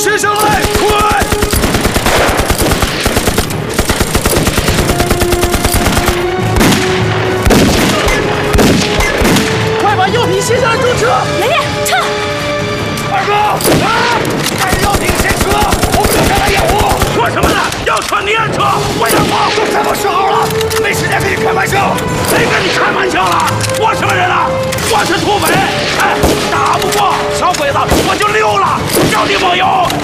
先生来，快！快把药品卸下来装车！ 爷爷，撤！ 二哥，啊！带着药品先撤，我们留下来掩护。说什么呢？要撤你也撤，我也跑。都什么时候了？没时间跟你开玩笑。谁跟你开玩笑了？我什么人啊？我是土匪。哎，打不过小鬼子，我就溜了。叫你抹油。